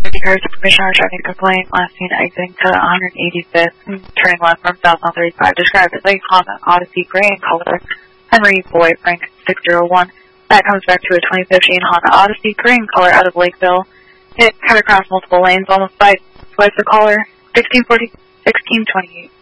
50 cars to permission on traffic complaint. Last seen exiting to 185th and turning left from south on 35. Described as a Honda Odyssey gray in color. Henry Boyd, Frank 601. That comes back to a 2015 Honda Odyssey gray in color out of Lakeville. It cut across multiple lanes, almost swiped the caller. 1628.